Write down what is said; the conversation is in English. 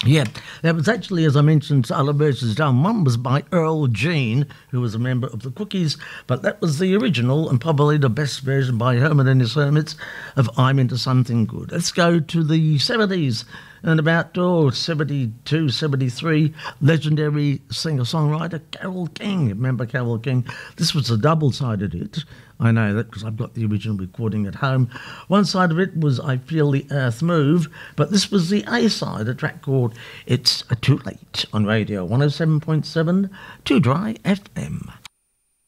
Yeah, that was actually, as I mentioned, other versions done. One was by Earl Jean, who was a member of the Cookies, but that was the original and probably the best version by Herman and his Hermits of I'm Into Something Good. Let's go to the 70s and about 72, 73, legendary singer-songwriter Carole King. Remember Carole King? This was a double-sided hit. I know that because I've got the original recording at home. One side of it was I Feel the Earth Move, but this was the A side, a track called It's Too Late on Radio 107.7 2 Dry FM.